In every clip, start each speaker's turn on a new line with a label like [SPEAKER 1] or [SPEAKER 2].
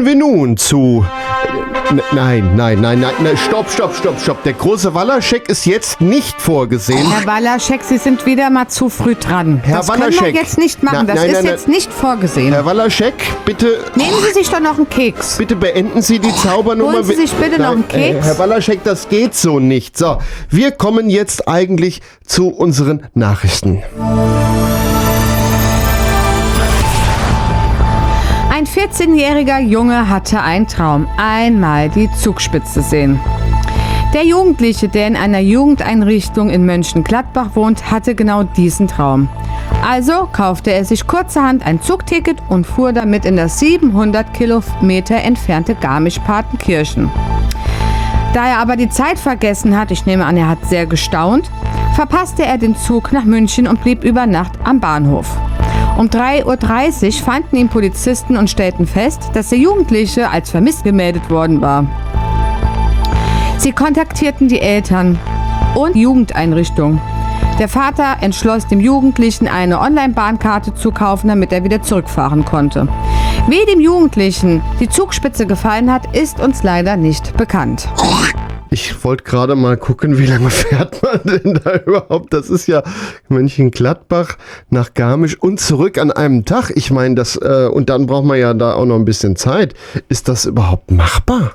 [SPEAKER 1] wir nun zu... Nein, stopp. Der große Walaschek ist jetzt nicht vorgesehen.
[SPEAKER 2] Herr Walaschek, Sie sind wieder mal zu früh dran. Das können wir jetzt nicht machen. Das ist jetzt nicht vorgesehen.
[SPEAKER 1] Herr Walaschek, bitte...
[SPEAKER 2] Nehmen Sie sich doch noch einen Keks.
[SPEAKER 1] Bitte beenden Sie die Zaubernummer.
[SPEAKER 2] Holen Sie sich bitte noch einen Keks.
[SPEAKER 1] Herr Walaschek, das geht so nicht. So, wir kommen jetzt eigentlich zu unseren Nachrichten.
[SPEAKER 2] Ein 14-jähriger Junge hatte einen Traum, einmal die Zugspitze sehen. Der Jugendliche, der in einer Jugendeinrichtung in Mönchengladbach wohnt, hatte genau diesen Traum. Also kaufte er sich kurzerhand ein Zugticket und fuhr damit in das 700 Kilometer entfernte Garmisch-Partenkirchen. Da er aber die Zeit vergessen hat, ich nehme an, er hat sehr gestaunt, verpasste er den Zug nach München und blieb über Nacht am Bahnhof. Um 3:30 Uhr fanden ihn Polizisten und stellten fest, dass der Jugendliche als vermisst gemeldet worden war. Sie kontaktierten die Eltern und die Jugendeinrichtung. Der Vater entschloss dem Jugendlichen eine Online-Bahnkarte zu kaufen, damit er wieder zurückfahren konnte. Wie dem Jugendlichen die Zugspitze gefallen hat, ist uns leider nicht bekannt.
[SPEAKER 1] Ich wollte gerade mal gucken, wie lange fährt man denn da überhaupt? Das ist ja Mönchengladbach nach Garmisch und zurück an einem Tag. Ich meine, das und dann braucht man ja da auch noch ein bisschen Zeit. Ist das überhaupt machbar?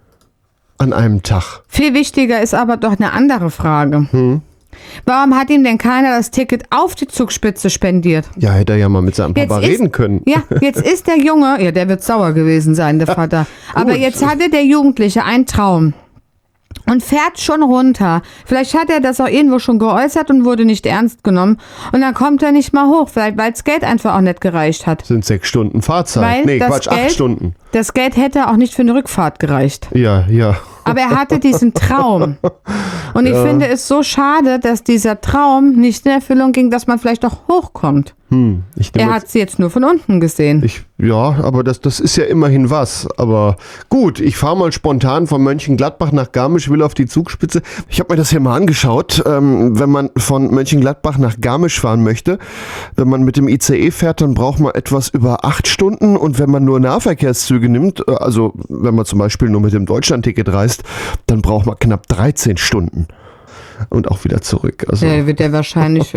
[SPEAKER 1] An einem Tag?
[SPEAKER 2] Viel wichtiger ist aber doch eine andere Frage. Warum hat ihm denn keiner das Ticket auf die Zugspitze spendiert?
[SPEAKER 1] Ja, hätte er ja mal mit seinem Papa reden können.
[SPEAKER 2] Ja, jetzt ist der Junge, ja, der wird sauer gewesen sein, der Vater. Aber jetzt hatte der Jugendliche einen Traum. Und fährt schon runter. Vielleicht hat er das auch irgendwo schon geäußert und wurde nicht ernst genommen. Und dann kommt er nicht mal hoch, vielleicht weil das Geld einfach auch nicht gereicht hat.
[SPEAKER 1] Sind 6 Stunden Fahrzeit.
[SPEAKER 2] Weil
[SPEAKER 1] 8 Stunden.
[SPEAKER 2] Das Geld hätte auch nicht für eine Rückfahrt gereicht.
[SPEAKER 1] Ja.
[SPEAKER 2] Aber er hatte diesen Traum. Und ich finde es so schade, dass dieser Traum nicht in Erfüllung ging, dass man vielleicht auch hochkommt. Er hat sie jetzt nur von unten gesehen.
[SPEAKER 1] Aber das ist ja immerhin was. Aber gut, ich fahre mal spontan von Mönchengladbach nach Garmisch, will auf die Zugspitze. Ich habe mir das hier mal angeschaut. Wenn man von Mönchengladbach nach Garmisch fahren möchte, wenn man mit dem ICE fährt, dann braucht man etwas über 8 Stunden. Und wenn man nur Nahverkehrszüge nimmt, also wenn man zum Beispiel nur mit dem Deutschlandticket reist, dann braucht man knapp 13 Stunden. Und auch wieder zurück. Also
[SPEAKER 2] wird der wahrscheinlich...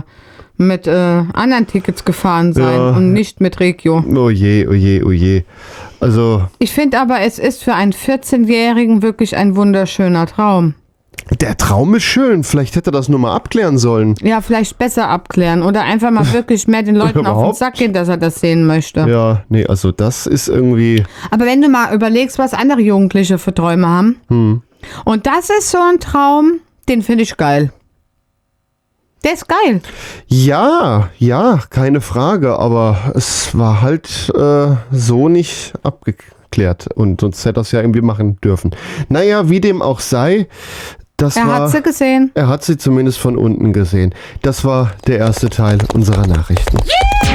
[SPEAKER 2] mit anderen Tickets gefahren sein und nicht mit Regio.
[SPEAKER 1] Oh je. Also
[SPEAKER 2] ich finde aber, es ist für einen 14-Jährigen wirklich ein wunderschöner Traum.
[SPEAKER 1] Der Traum ist schön. Vielleicht hätte er das nur mal abklären sollen.
[SPEAKER 2] Ja, vielleicht besser abklären oder einfach mal wirklich mehr den Leuten auf den Sack gehen, dass er das sehen möchte.
[SPEAKER 1] Ja, nee, also das ist irgendwie...
[SPEAKER 2] Aber wenn du mal überlegst, was andere Jugendliche für Träume haben, und das ist so ein Traum, den finde ich geil. Der ist geil.
[SPEAKER 1] Ja, keine Frage, aber es war halt so nicht abgeklärt und sonst hätte er es ja irgendwie machen dürfen. Naja, wie dem auch sei,
[SPEAKER 2] er hat sie gesehen.
[SPEAKER 1] Er hat sie zumindest von unten gesehen. Das war der erste Teil unserer Nachrichten. Yeah!